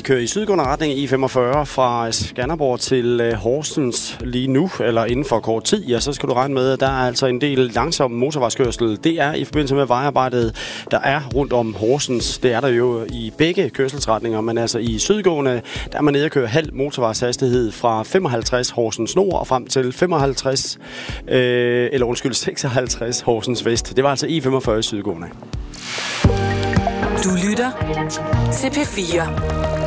kører i sydgående retning I45 fra Skanderborg til Horsens lige nu, eller inden for kort tid, ja, så skal du regne med, at der er altså en del langsom motorvejskørsel. Det er i forbindelse med vejarbejdet, der er rundt om Horsens. Det er der jo i begge kørselsretninger, men altså i sydgående, der er man nede at køre halv motorvejshastighed fra 55 Horsens Nord og frem til 56 Horsens Vest. Det var altså I45 sydgående. Du lytter til P4.